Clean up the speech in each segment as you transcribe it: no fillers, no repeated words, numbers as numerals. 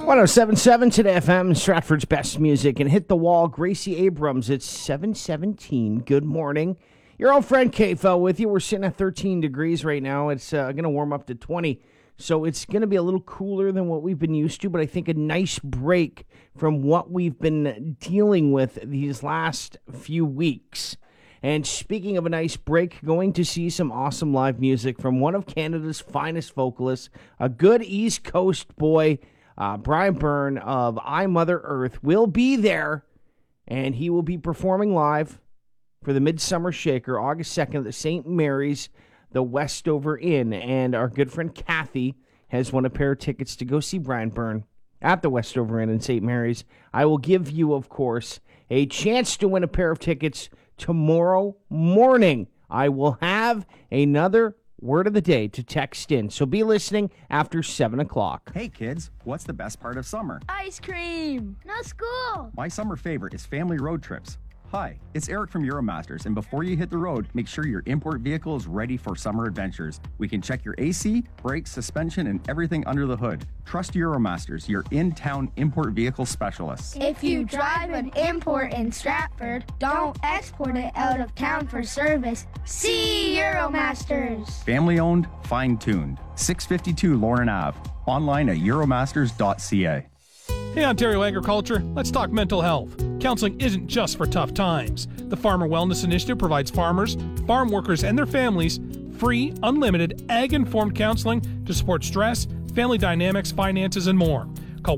1077 Today FM, Stratford's best music, and Hit the Wall, Gracie Abrams. It's 7:17. Good morning. Your old friend KFL with you. We're sitting at 13 degrees right now. It's going to warm up to 20, so it's going to be a little cooler than what we've been used to, but I think a nice break from what we've been dealing with these last few weeks. And speaking of a nice break, going to see some awesome live music from one of Canada's finest vocalists, a good East Coast boy, Brian Byrne of I, Mother Earth will be there, and he will be performing live for the Midsummer Shaker August 2nd at the St. Mary's, the Westover Inn. And our good friend Kathy has won a pair of tickets to go see Brian Byrne at the Westover Inn in St. Mary's. I will give you, of course, a chance to win a pair of tickets tomorrow morning. I will have another word of the day to text in, so be listening after 7 o'clock. Hey kids, what's the best part of summer? Ice cream! Not school! My summer favorite is family road trips. Hi, it's Eric from Euromasters, and before you hit the road, make sure your import vehicle is ready for summer adventures. We can check your AC, brakes, suspension, and everything under the hood. Trust Euromasters, your in-town import vehicle specialists. If you drive an import in Stratford, don't export it out of town for service. See Euromasters! Family-owned, fine-tuned. 652 Lauren Ave. Online at euromasters.ca. Hey, Ontario Agriculture, let's talk mental health. Counseling isn't just for tough times. The Farmer Wellness Initiative provides farmers, farm workers, and their families free, unlimited, ag-informed counseling to support stress, family dynamics, finances, and more. Call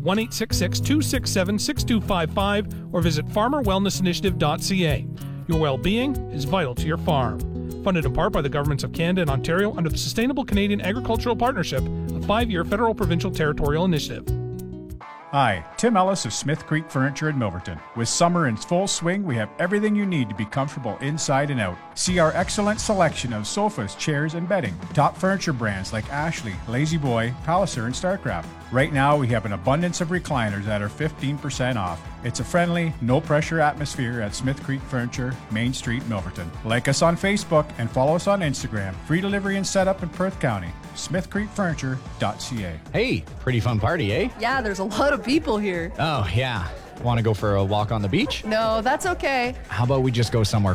1-866-267-6255 or visit farmerwellnessinitiative.ca. Your well-being is vital to your farm. Funded in part by the governments of Canada and Ontario under the Sustainable Canadian Agricultural Partnership, a 5-year federal provincial territorial initiative. Hi, Tim Ellis of Smith Creek Furniture in Milverton. With summer in full swing, we have everything you need to be comfortable inside and out. See our excellent selection of sofas, chairs, and bedding. Top furniture brands like Ashley, Lazy Boy, Palliser, and Starcraft. Right now, we have an abundance of recliners that are 15% off. It's a friendly, no-pressure atmosphere at Smith Creek Furniture, Main Street, Milverton. Like us on Facebook and follow us on Instagram. Free delivery and setup in Perth County. smithcreekfurniture.ca. Hey, pretty fun party, eh? Yeah, there's a lot of people here. Oh, yeah. Want to go for a walk on the beach? No, that's okay. How about we just go somewhere